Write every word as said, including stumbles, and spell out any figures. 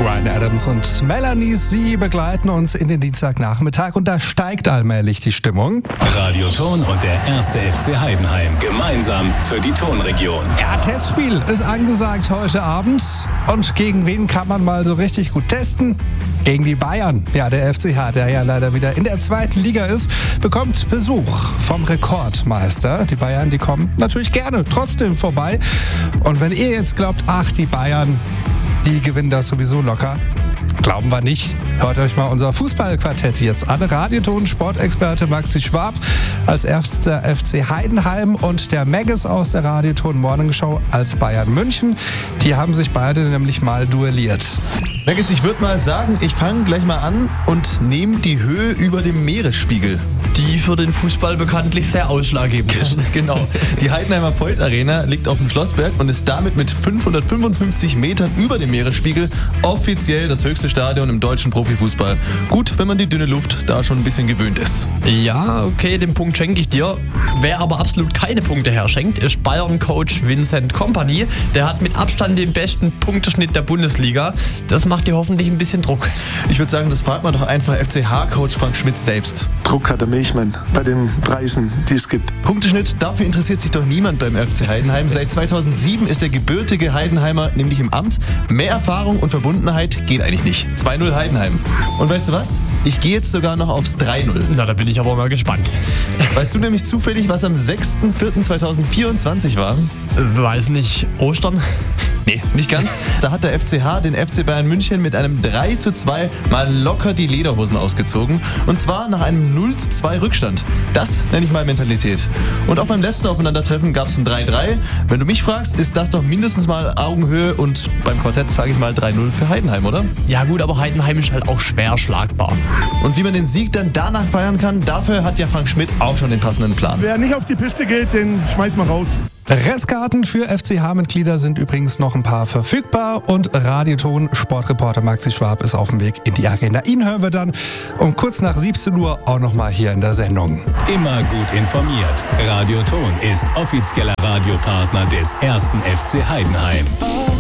Bryan Adams und Melanie, sie begleiten uns in den Dienstagnachmittag und da steigt allmählich die Stimmung. Radioton und der erste F C Heidenheim gemeinsam für die Tonregion. Ja, Testspiel ist angesagt heute Abend. Und gegen wen kann man mal so richtig gut testen? Gegen die Bayern. Ja, der F C H, der ja leider wieder in der zweiten Liga ist, bekommt Besuch vom Rekordmeister. Die Bayern, die kommen natürlich gerne trotzdem vorbei. Und wenn ihr jetzt glaubt, ach, die Bayern, die gewinnen das sowieso locker, glauben wir nicht. Hört euch mal unser Fußballquartett jetzt an. Radioton Sportexperte Maxi Schwab als erster F C Heidenheim und der Maggis aus der Radioton Morning Show als Bayern München. Die haben sich beide nämlich mal duelliert. Maggis, ich würde mal sagen, ich fange gleich mal an und nehme die Höhe über dem Meeresspiegel. Die für den Fußball bekanntlich sehr ausschlaggebend ist. Ganz genau. Die Heidenheimer Voigt Arena liegt auf dem Schlossberg und ist damit mit fünfhundertfünfundfünfzig Metern über dem Meeresspiegel offiziell das höchste Stadion im deutschen Profifußball. Gut, wenn man die dünne Luft da schon ein bisschen gewöhnt ist. Ja, okay, den Punkt schenke ich dir. Wer aber absolut keine Punkte herschenkt, ist Bayern-Coach Vincent Kompany. Der hat mit Abstand den besten Punkteschnitt der Bundesliga. Das macht dir hoffentlich ein bisschen Druck. Ich würde sagen, das fragt man doch einfach F C H-Coach Frank Schmidt selbst. Druck hat der Milchmann bei den Preisen, die es gibt. Punkteschnitt, dafür interessiert sich doch niemand beim F C Heidenheim. Seit zweitausendsieben ist der gebürtige Heidenheimer nämlich im Amt. Mehr Erfahrung und Verbundenheit geht eigentlich nicht. zwei null Heidenheim. Und weißt du was? Ich gehe jetzt sogar noch aufs drei null. Na, da bin ich aber mal gespannt. Weißt du nämlich zufällig, was am sechster vierter zweitausendvierundzwanzig war? Weiß nicht. Ostern? Nee, nicht ganz. Da hat der F C H den F C Bayern München mit einem drei zu zwei mal locker die Lederhosen ausgezogen. Und zwar nach einem null zu zwei Rückstand. Das nenne ich mal Mentalität. Und auch beim letzten Aufeinandertreffen gab es ein drei drei. Wenn du mich fragst, ist das doch mindestens mal Augenhöhe und beim Quartett sage ich mal drei null für Heidenheim, oder? Ja gut, aber Heidenheim ist halt auch schwer schlagbar. Und wie man den Sieg dann danach feiern kann, dafür hat ja Frank Schmidt auch schon den passenden Plan. Wer nicht auf die Piste geht, den schmeißen wir raus. Restkarten für F C H-Mitglieder sind übrigens noch ein paar verfügbar und Radioton Sportreporter Maxi Schwab ist auf dem Weg in die Arena. Ihn hören wir dann um kurz nach siebzehn Uhr auch nochmal hier in der Sendung. Immer gut informiert. Radioton ist offizieller Radiopartner des ersten F C Heidenheim.